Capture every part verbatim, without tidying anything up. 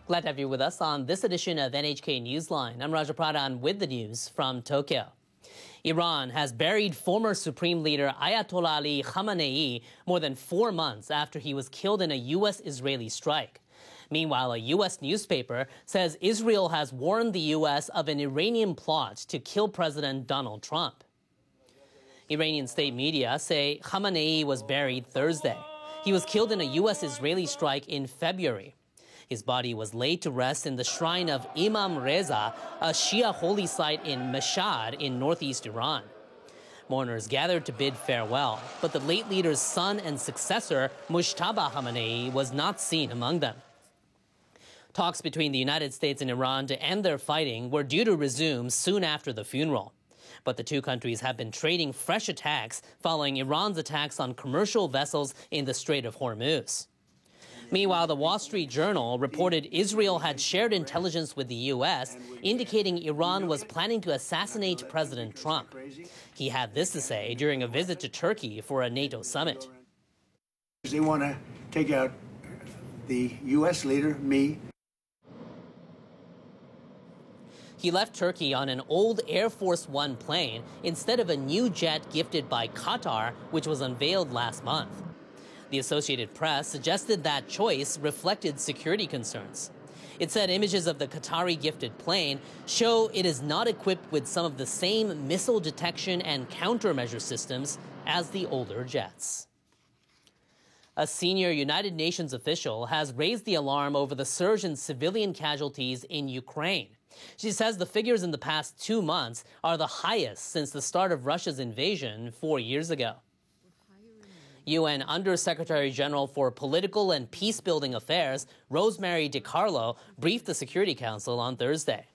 Glad to have you with us on this edition of N H K Newsline. I'm Raja Pradhan with the news from Tokyo. Iran has buried former Supreme Leader Ayatollah Ali Khamenei more than four months after he was killed in a U S-Israeli strike. Meanwhile, a U S newspaper says Israel has warned the U S of an Iranian plot to kill President Donald Trump. Iranian state media say Khamenei was buried Thursday. He was killed in a U S-Israeli strike in February. His body was laid to rest in the shrine of Imam Reza, a Shia holy site in Mashhad in northeast Iran. Mourners gathered to bid farewell, but the late leader's son and successor, Mujtaba Khamenei, was not seen among them. Talks between the United States and Iran to end their fighting were due to resume soon after the funeral. But the two countries have been trading fresh attacks following Iran's attacks on commercial vessels in the Strait of Hormuz. Meanwhile, the Wall Street Journal reported Israel had shared intelligence with the U S, indicating Iran was planning to assassinate President Trump. He had this to say during a visit to Turkey for a NATO summit. They want to take out the U S leader, me. He left Turkey on an old Air Force One plane instead of a new jet gifted by Qatar, which was unveiled last month. The Associated Press suggested that choice reflected security concerns. It said images of the Qatari-gifted plane show it is not equipped with some of the same missile detection and countermeasure systems as the older jets. A senior United Nations official has raised the alarm over the surge in civilian casualties in Ukraine. She says the figures in the past two months are the highest since the start of Russia's invasion four years ago. U N Undersecretary General for Political and Peacebuilding Affairs, Rosemary DiCarlo, briefed the Security Council on Thursday.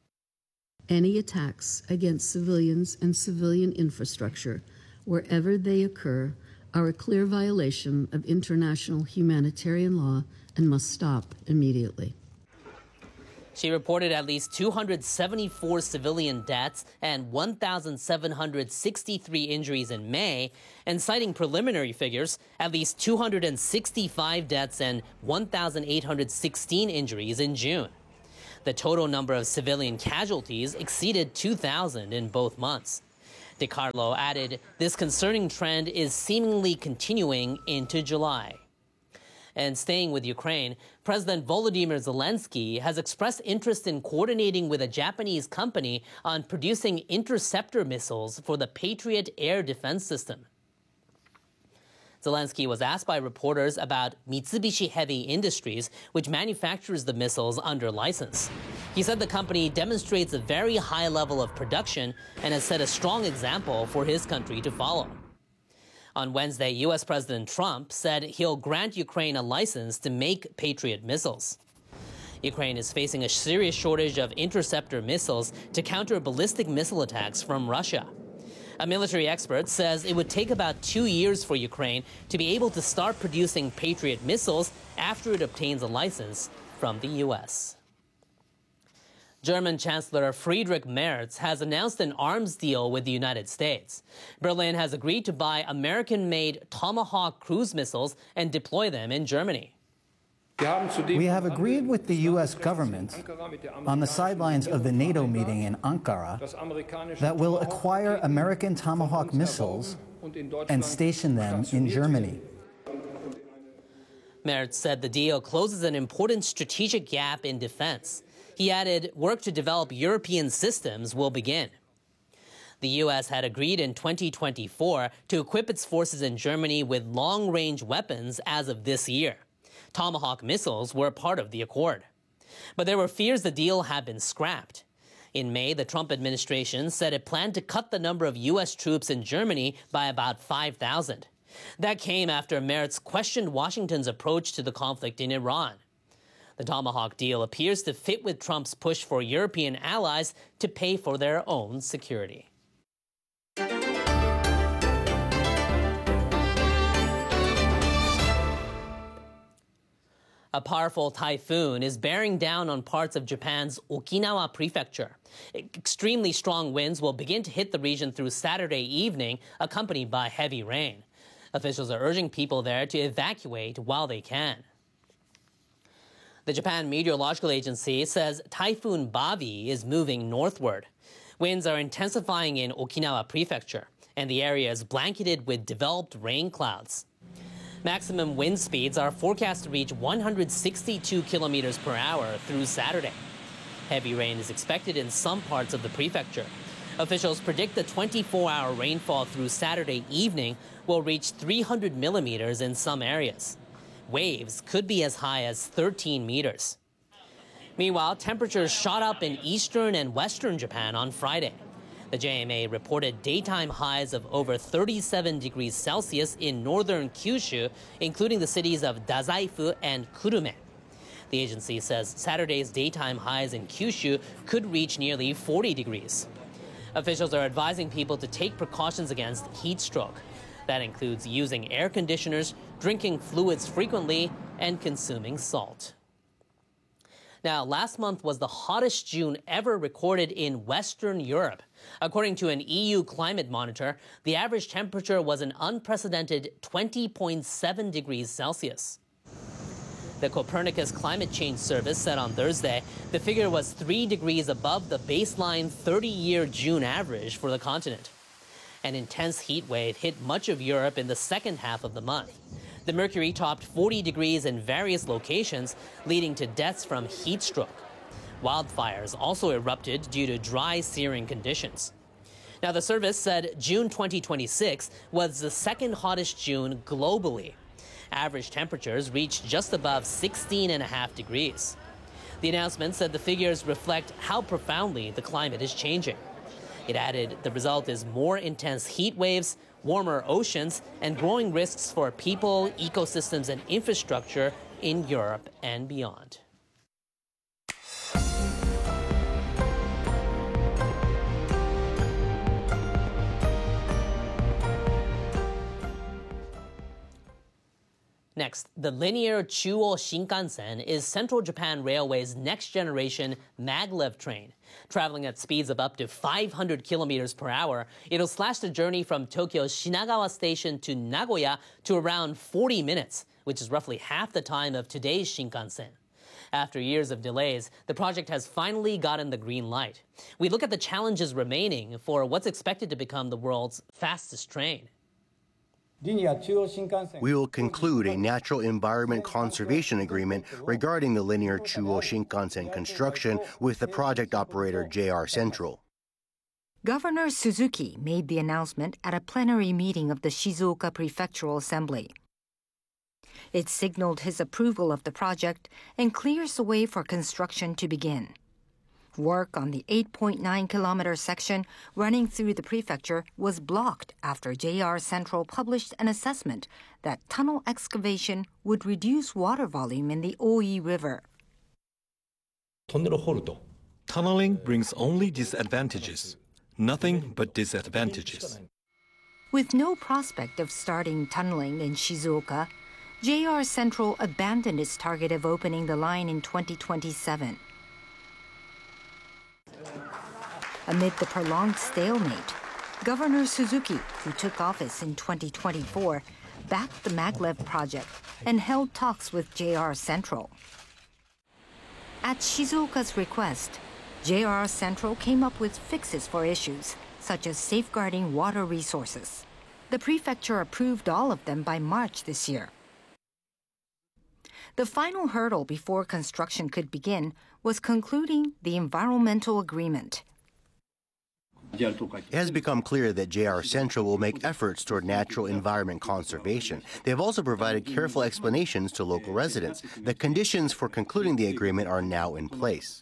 Any attacks against civilians and civilian infrastructure, wherever they occur, are a clear violation of international humanitarian law and must stop immediately. She reported at least two hundred seventy-four civilian deaths and one thousand seven hundred sixty-three injuries in May, and citing preliminary figures, at least two hundred sixty-five deaths and one thousand eight hundred sixteen injuries in June. The total number of civilian casualties exceeded two thousand in both months. DiCarlo added, this concerning trend is seemingly continuing into July. And staying with Ukraine, President Volodymyr Zelensky has expressed interest in coordinating with a Japanese company on producing interceptor missiles for the Patriot air defense system. Zelensky was asked by reporters about Mitsubishi Heavy Industries, which manufactures the missiles under license. He said the company demonstrates a very high level of production and has set a strong example for his country to follow. On Wednesday, U S President Trump said he'll grant Ukraine a license to make Patriot missiles. Ukraine is facing a serious shortage of interceptor missiles to counter ballistic missile attacks from Russia. A military expert says it would take about two years for Ukraine to be able to start producing Patriot missiles after it obtains a license from the U S. German Chancellor Friedrich Merz has announced an arms deal with the United States. Berlin has agreed to buy American-made Tomahawk cruise missiles and deploy them in Germany. We have agreed with the U S government on the sidelines of the NATO meeting in Ankara that we'll acquire American Tomahawk missiles and station them in Germany. Merz said the deal closes an important strategic gap in defense. He added, work to develop European systems will begin. The U S had agreed in twenty twenty-four to equip its forces in Germany with long-range weapons as of this year. Tomahawk missiles were part of the accord. But there were fears the deal had been scrapped. In May, the Trump administration said it planned to cut the number of U S troops in Germany by about five thousand. That came after Merz questioned Washington's approach to the conflict in Iran. The Tomahawk deal appears to fit with Trump's push for European allies to pay for their own security. A powerful typhoon is bearing down on parts of Japan's Okinawa prefecture. Extremely strong winds will begin to hit the region through Saturday evening, accompanied by heavy rain. Officials are urging people there to evacuate while they can. The Japan Meteorological Agency says Typhoon Bavi is moving northward. Winds are intensifying in Okinawa Prefecture, and the area is blanketed with developed rain clouds. Maximum wind speeds are forecast to reach one hundred sixty-two kilometers per hour through Saturday. Heavy rain is expected in some parts of the prefecture. Officials predict the twenty-four hour rainfall through Saturday evening will reach three hundred millimeters in some areas. Waves could be as high as thirteen meters. Meanwhile, temperatures shot up in eastern and western Japan on Friday. The J M A reported daytime highs of over thirty-seven degrees Celsius in northern Kyushu, including the cities of Dazaifu and Kurume. The agency says Saturday's daytime highs in Kyushu could reach nearly forty degrees. Officials are advising people to take precautions against heat stroke. That includes using air conditioners, drinking fluids frequently, and consuming salt. Now, last month was the hottest June ever recorded in Western Europe. According to an E U climate monitor, the average temperature was an unprecedented twenty point seven degrees Celsius. The Copernicus Climate Change Service said on Thursday the figure was three degrees above the baseline thirty year June average for the continent. An intense heat wave hit much of Europe in the second half of the month. The mercury topped forty degrees in various locations, leading to deaths from heat stroke. Wildfires also erupted due to dry, searing conditions. Now, the service said June twenty twenty-six was the second hottest June globally. Average temperatures reached just above sixteen and a half degrees. The announcement said the figures reflect how profoundly the climate is changing. It added the result is more intense heat waves, warmer oceans, and growing risks for people, ecosystems, and infrastructure in Europe and beyond. Next, the linear Chuo Shinkansen is Central Japan Railway's next-generation maglev train. Traveling at speeds of up to five hundred kilometers per hour, it'll slash the journey from Tokyo's Shinagawa Station to Nagoya to around forty minutes, which is roughly half the time of today's Shinkansen. After years of delays, the project has finally gotten the green light. We look at the challenges remaining for what's expected to become the world's fastest train. We will conclude a natural environment conservation agreement regarding the linear Chuo Shinkansen construction with the project operator J R Central. Governor Suzuki made the announcement at a plenary meeting of the Shizuoka Prefectural Assembly. It signaled his approval of the project and clears the way for construction to begin. Work on the eight point nine kilometer section running through the prefecture was blocked after J R Central published an assessment that tunnel excavation would reduce water volume in the Oi River. Tunneling brings only disadvantages, nothing but disadvantages. With no prospect of starting tunneling in Shizuoka, J R Central abandoned its target of opening the line in twenty twenty-seven. Amid the prolonged stalemate, Governor Suzuki, who took office in twenty twenty-four, backed the maglev project and held talks with J R Central. At Shizuoka's request, J R Central came up with fixes for issues, such as safeguarding water resources. The prefecture approved all of them by March this year. The final hurdle before construction could begin was concluding the environmental agreement. It has become clear that J R Central will make efforts toward natural environment conservation. They have also provided careful explanations to local residents. The conditions for concluding the agreement are now in place.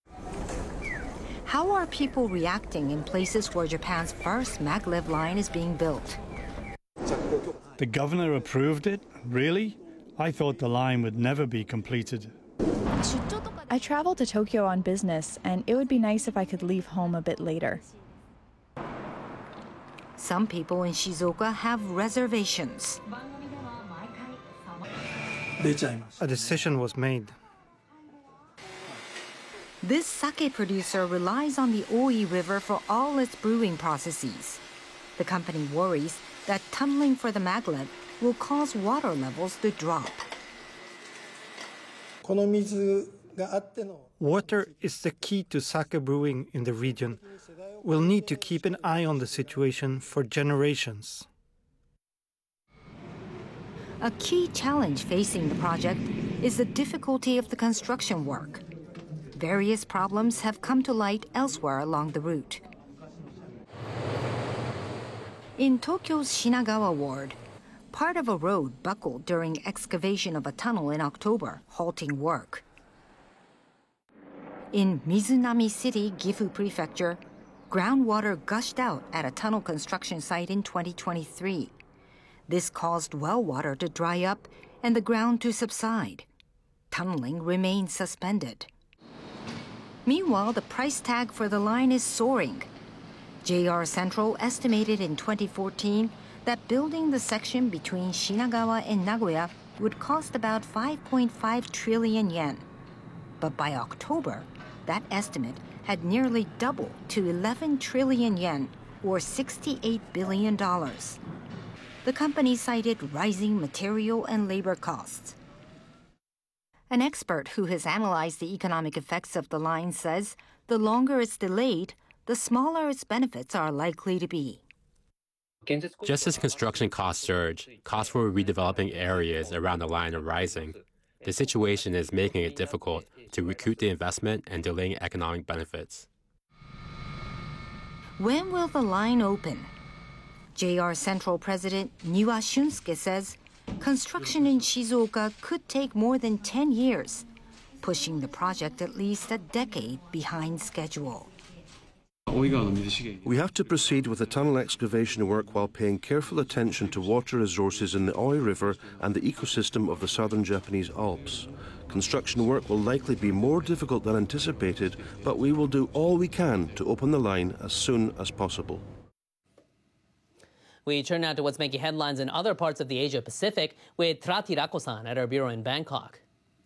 How are people reacting in places where Japan's first maglev line is being built? The governor approved it? Really? I thought the line would never be completed. I travel to Tokyo on business, and it would be nice if I could leave home a bit later. Some people in Shizuoka have reservations. A decision was made. This sake producer relies on the Oi River for all its brewing processes. The company worries that tunneling for the maglev will cause water levels to drop. Water is the key to sake brewing in the region. We'll need to keep an eye on the situation for generations. A key challenge facing the project is the difficulty of the construction work. Various problems have come to light elsewhere along the route. In Tokyo's Shinagawa ward, part of a road buckled during excavation of a tunnel in October, halting work. In Mizunami City, Gifu Prefecture, groundwater gushed out at a tunnel construction site in twenty twenty-three. This caused well water to dry up and the ground to subside. Tunneling remains suspended. Meanwhile, the price tag for the line is soaring. J R Central estimated in twenty fourteen that building the section between Shinagawa and Nagoya would cost about five point five trillion yen. But by October, that estimate had nearly doubled to eleven trillion yen, or sixty-eight billion dollars. The company cited rising material and labor costs. An expert who has analyzed the economic effects of the line says the longer it's delayed, the smaller its benefits are likely to be. Just as construction costs surge, costs for redeveloping areas around the line are rising. The situation is making it difficult to recoup the investment and delaying economic benefits. When will the line open? J R Central President Niwa Shunsuke says construction in Shizuoka could take more than ten years, pushing the project at least a decade behind schedule. We have to proceed with the tunnel excavation work while paying careful attention to water resources in the Oi River and the ecosystem of the southern Japanese Alps. Construction work will likely be more difficult than anticipated, but we will do all we can to open the line as soon as possible. We turn now to what's making headlines in other parts of the Asia-Pacific with Trati Rako-san at our bureau in Bangkok.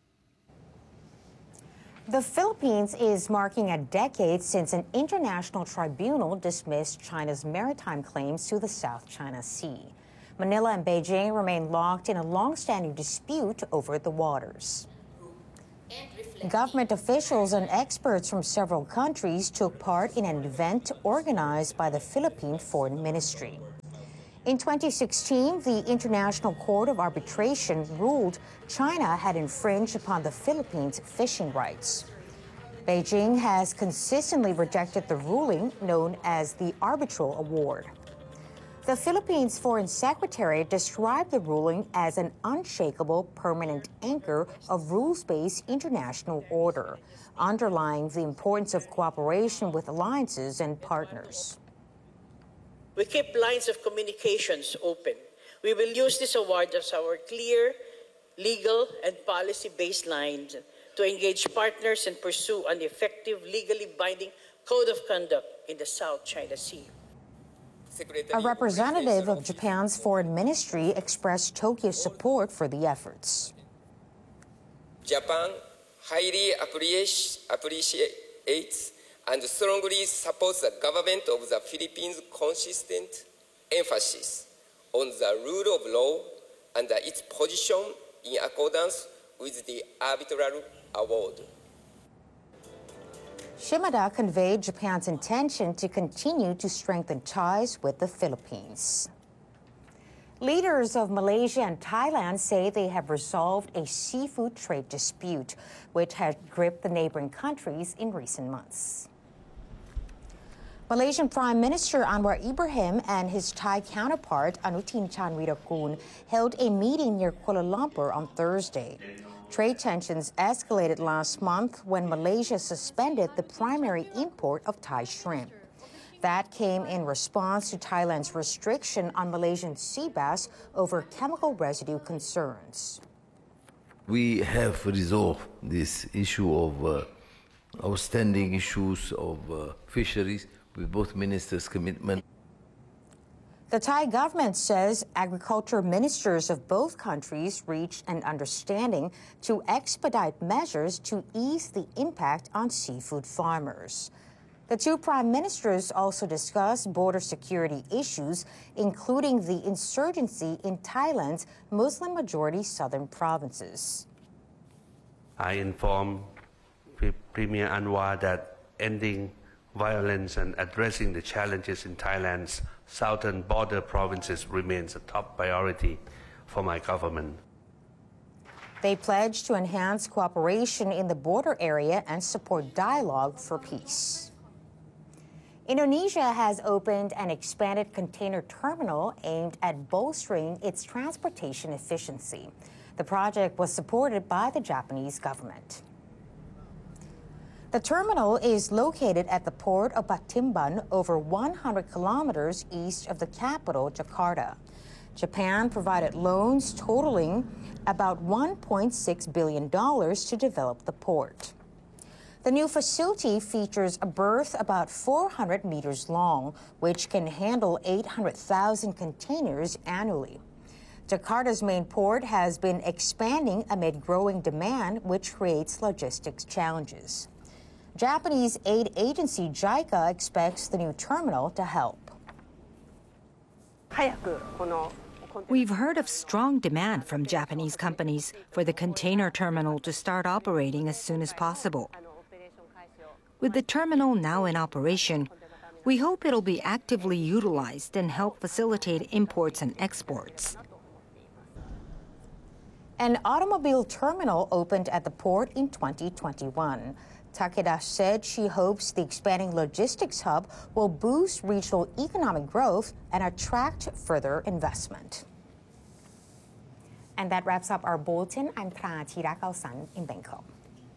The Philippines is marking a decade since an international tribunal dismissed China's maritime claims to the South China Sea. Manila and Beijing remain locked in a long-standing dispute over the waters. Government officials and experts from several countries took part in an event organized by the Philippine Foreign Ministry. In twenty sixteen, the International Court of Arbitration ruled China had infringed upon the Philippines' fishing rights. Beijing has consistently rejected the ruling, known as the Arbitral Award. The Philippines' Foreign Secretary described the ruling as an unshakable permanent anchor of rules-based international order, underlying the importance of cooperation with alliances and partners. We keep lines of communications open. We will use this award as our clear, legal, and policy baseline to engage partners and pursue an effective, legally binding code of conduct in the South China Sea. A representative of Japan's foreign ministry expressed Tokyo's support for the efforts. Japan highly appreciates and strongly supports the government of the Philippines' consistent emphasis on the rule of law and its position in accordance with the Arbitral Award. Shimada conveyed Japan's intention to continue to strengthen ties with the Philippines. Leaders of Malaysia and Thailand say they have resolved a seafood trade dispute, which had gripped the neighboring countries in recent months. Malaysian Prime Minister Anwar Ibrahim and his Thai counterpart Anutin Chanvirakul held a meeting near Kuala Lumpur on Thursday. Trade tensions escalated last month when Malaysia suspended the primary import of Thai shrimp. That came in response to Thailand's restriction on Malaysian sea bass over chemical residue concerns. We have resolved this issue of uh, outstanding issues of uh, fisheries with both ministers' commitment. The Thai government says agriculture ministers of both countries reached an understanding to expedite measures to ease the impact on seafood farmers. The two prime ministers also discussed border security issues, including the insurgency in Thailand's Muslim-majority southern provinces. I informed Premier Anwar that ending violence and addressing the challenges in Thailand's southern border provinces remains a top priority for my government. They pledged to enhance cooperation in the border area and support dialogue for peace. Indonesia has opened an expanded container terminal aimed at bolstering its transportation efficiency. The project was supported by the Japanese government. The terminal is located at the port of Batimban, over one hundred kilometers east of the capital, Jakarta. Japan provided loans totaling about one point six billion dollars to develop the port. The new facility features a berth about four hundred meters long, which can handle eight hundred thousand containers annually. Jakarta's main port has been expanding amid growing demand, which creates logistics challenges. Japanese aid agency JICA expects the new terminal to help. We've heard of strong demand from Japanese companies for the container terminal to start operating as soon as possible. With the terminal now in operation, we hope it'll be actively utilized and help facilitate imports and exports. An automobile terminal opened at the port in twenty twenty-one. Takeda said she hopes the expanding logistics hub will boost regional economic growth and attract further investment. And that wraps up our bulletin. I'm Pratira Kausan in Bangkok.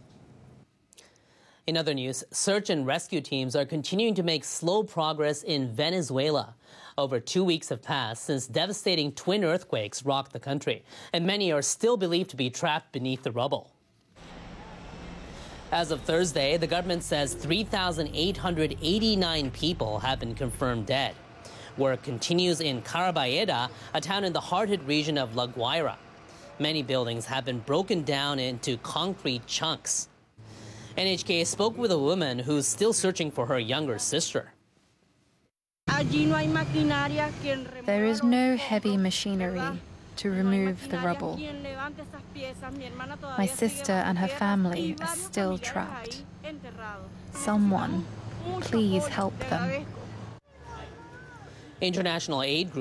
In other news, search and rescue teams are continuing to make slow progress in Venezuela. Over two weeks have passed since devastating twin earthquakes rocked the country, and many are still believed to be trapped beneath the rubble. As of Thursday, the government says three thousand eight hundred eighty-nine people have been confirmed dead. Work continues in Carabayeda, a town in the hard-hit region of La Guaira. Many buildings have been broken down into concrete chunks. N H K spoke with a woman who's still searching for her younger sister. There is no heavy machinery to remove the rubble. My sister and her family are still trapped. Someone, please help them. International aid groups